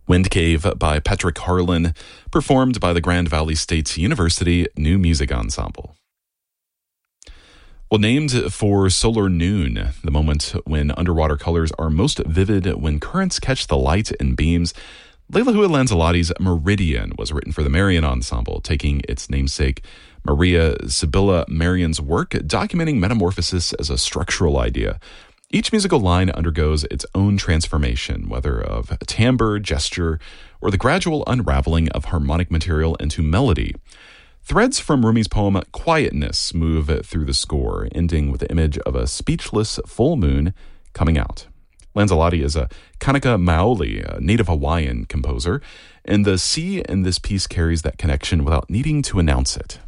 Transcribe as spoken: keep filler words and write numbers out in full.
Wind Cave by Patrick Harlan, performed by the Grand Valley State University New Music Ensemble. Well, named for solar noon, the moment when underwater colors are most vivid when currents catch the light in beams, Leilahua Lanzilotti's Meridian was written for the Marian Ensemble, taking its namesake Maria Sibylla Marion's work, documenting metamorphosis as a structural idea. Each musical line undergoes its own transformation, whether of timbre, gesture, or the gradual unraveling of harmonic material into melody. Threads from Rumi's poem Quietness move through the score, ending with the image of a speechless full moon coming out. Lanzilotti is a Kanaka Maoli, a native Hawaiian composer, and the C in this piece carries that connection without needing to announce it.